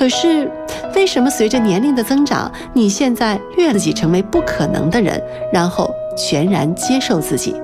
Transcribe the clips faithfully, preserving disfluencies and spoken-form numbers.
可是为什么随着年龄的增长，你现在越自己成为不可能的人，然后全然接受自己？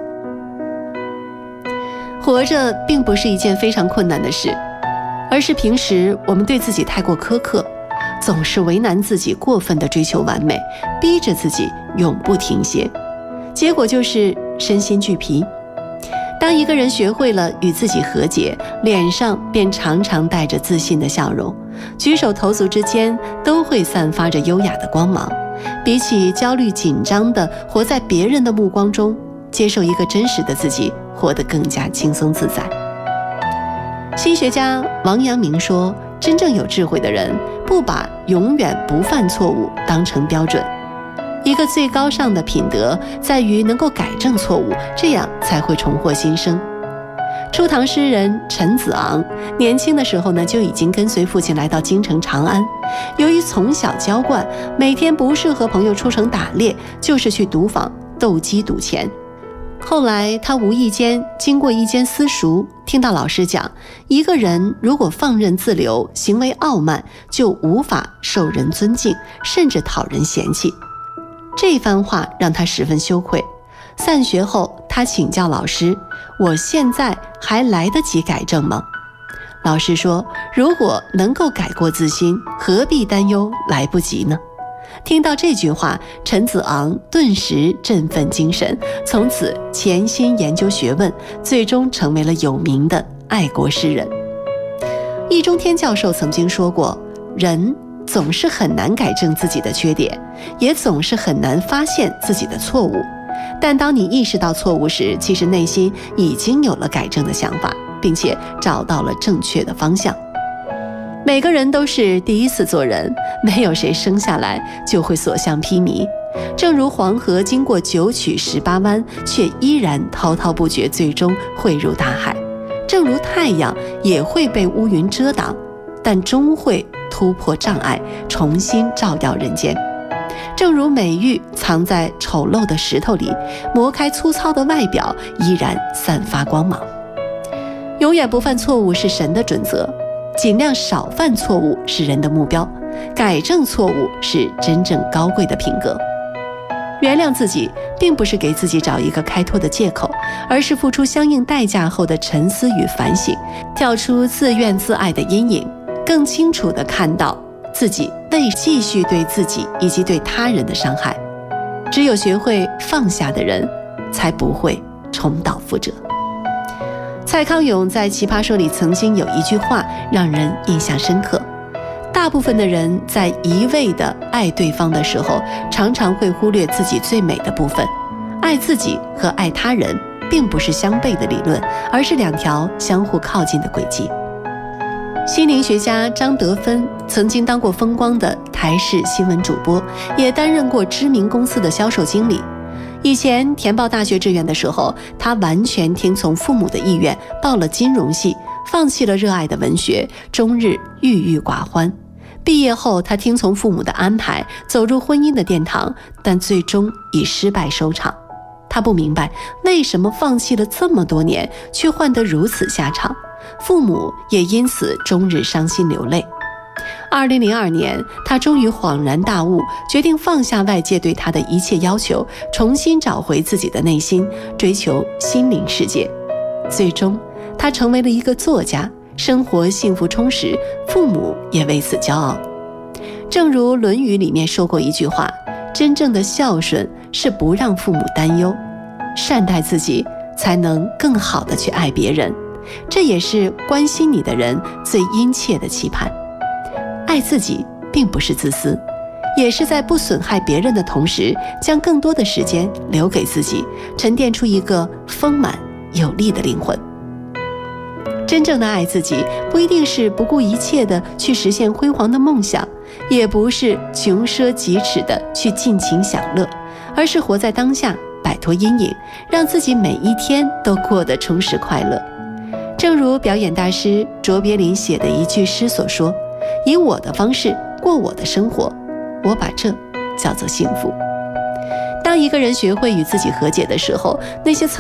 活着并不是一件非常困难的事，而是平时我们对自己太过苛刻，总是为难自己，过分地追求完美，逼着自己永不停歇，结果就是身心俱疲。当一个人学会了与自己和解，脸上便常常带着自信的笑容，举手投足之间都会散发着优雅的光芒。比起焦虑紧张地活在别人的目光中，接受一个真实的自己，活得更加轻松自在。心学家王阳明说，真正有智慧的人不把永远不犯错误当成标准，一个最高尚的品德在于能够改正错误，这样才会重获新生。初唐诗人陈子昂年轻的时候呢，就已经跟随父亲来到京城长安。由于从小娇惯，每天不是和朋友出城打猎，就是去赌坊斗鸡赌钱。后来他无意间经过一间私塾，听到老师讲，一个人如果放任自流，行为傲慢，就无法受人尊敬，甚至讨人嫌弃。这番话让他十分羞愧。散学后，他请教老师，我现在还来得及改正吗？老师说，如果能够改过自新，何必担忧来不及呢？听到这句话，陈子昂顿时振奋精神，从此潜心研究学问，最终成为了有名的爱国诗人。易中天教授曾经说过，人总是很难改正自己的缺点，也总是很难发现自己的错误。但当你意识到错误时，其实内心已经有了改正的想法，并且找到了正确的方向。每个人都是第一次做人，没有谁生下来就会所向披靡。正如黄河经过九曲十八弯，却依然滔滔不绝，最终汇入大海。正如太阳也会被乌云遮挡，但终会突破障碍，重新照耀人间。正如美玉藏在丑陋的石头里，磨开粗糙的外表，依然散发光芒。永远不犯错误是神的准则，尽量少犯错误是人的目标，改正错误是真正高贵的品格。原谅自己并不是给自己找一个开脱的借口，而是付出相应代价后的沉思与反省，跳出自怨自艾的阴影，更清楚地看到自己未继续对自己以及对他人的伤害。只有学会放下的人，才不会重蹈覆辙。蔡康永在《奇葩说》里曾经有一句话让人印象深刻，大部分的人在一味地爱对方的时候，常常会忽略自己最美的部分。爱自己和爱他人并不是相悖的理论，而是两条相互靠近的轨迹。心灵学家张德芬曾经当过风光的台视新闻主播，也担任过知名公司的销售经理。以前填报大学志愿的时候，他完全听从父母的意愿，报了金融系，放弃了热爱的文学，终日郁郁寡欢。毕业后，他听从父母的安排，走入婚姻的殿堂，但最终以失败收场。他不明白为什么放弃了这么多年，却换得如此下场，父母也因此终日伤心流泪。二零零二年，他终于恍然大悟，决定放下外界对他的一切要求，重新找回自己的内心，追求心灵世界。最终，他成为了一个作家，生活幸福充实，父母也为此骄傲。正如《论语》里面说过一句话，真正的孝顺是不让父母担忧，善待自己，才能更好地去爱别人。这也是关心你的人最殷切的期盼。爱自己并不是自私，也是在不损害别人的同时，将更多的时间留给自己，沉淀出一个丰满有力的灵魂。真正的爱自己，不一定是不顾一切的去实现辉煌的梦想，也不是穷奢极侈的去尽情享乐，而是活在当下，摆脱阴影，让自己每一天都过得充实快乐。正如表演大师卓别林写的一句诗所说，以我的方式过我的生活，我把这叫做幸福。当一个人学会与自己和解的时候，那些曾